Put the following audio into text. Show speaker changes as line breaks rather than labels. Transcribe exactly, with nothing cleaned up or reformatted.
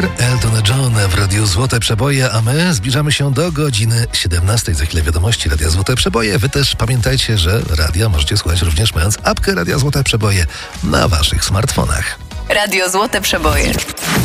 Elton John w Radiu Złote Przeboje, a my zbliżamy się do godziny siedemnastej. Za chwilę wiadomości Radia Złote Przeboje. Wy też pamiętajcie, że radia możecie słuchać również mając apkę Radia Złote Przeboje na waszych smartfonach.
Radio Złote Przeboje.